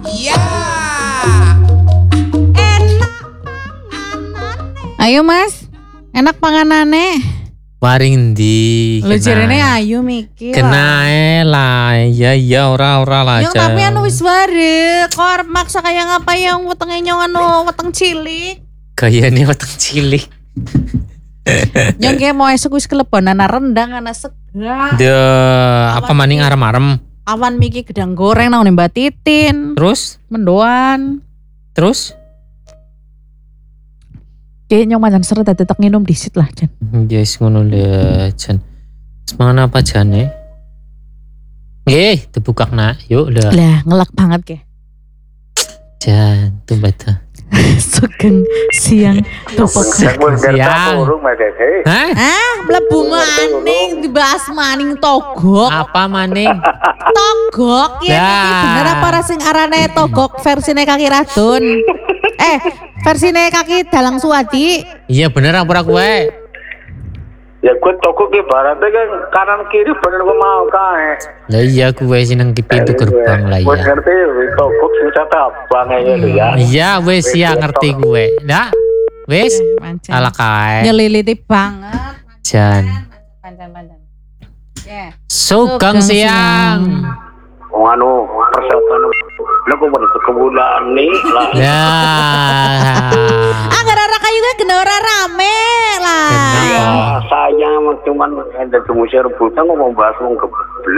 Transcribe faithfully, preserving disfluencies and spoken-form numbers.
Iya. Ayo Mas, enak panganane. Waring ndi? Lu jarene ayu mikir. Kena lah, ya ya ora-ora lah. Yang tapi anu wis bare, kok arep maksa kaya ngapa yang wetenge nyong anu weteng cilik. Gayane weteng cilik. Yang kayak mau esok wis kelebonan rendang ana segar. De apa maning arem-arem. Awan miki gedang goreng nang Mbak Titin. Terus mendoan. Terus Kayak nyong manjan seret tetep nginum disit lah Jan. Yes ngono le Jan. Semangat apa Jan e? Nggih, dibukak nak. Yuk le. Lah ngelak banget ke. Jan, tumbat ta. Sugeng siang topok siang. Hah? Ah, mlebu maning dibahas maning togok. Apa maning? Togok ya iki bener apa ora sing arane togok versine Kaki Radun? Eh, versine Kaki Dalang Suwadi. Iya bener apa ora kowe? Ya gue toko ke baratnya kan kanan kiri bener gue mau kae. Lah iya kowe sineng di pintu gerbang lah Gue ya. ngerti toko sing sata abang aja lho ya. Iya wis ya ngerti kowe. Ndak? Wis ala kae. Nyeliliti banget. Jan. Pancan-pancan. Ya. Sugeng siang. Wong anu persatuan lha kok bener kebulan nih lah. Ya. Anggar ora kayu gene ora rame lah. Kenapa? Saya cuman ada tumusnya rebutan ngomong bahas wong ke